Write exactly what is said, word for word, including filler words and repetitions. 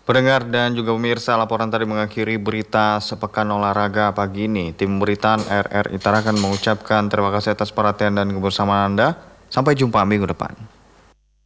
Pendengar dan juga pemirsa, laporan tadi mengakhiri berita sepekan olahraga pagi ini. Tim Beritaan R R I Tarakan mengucapkan terima kasih atas perhatian dan kebersamaan Anda. Sampai jumpa minggu depan.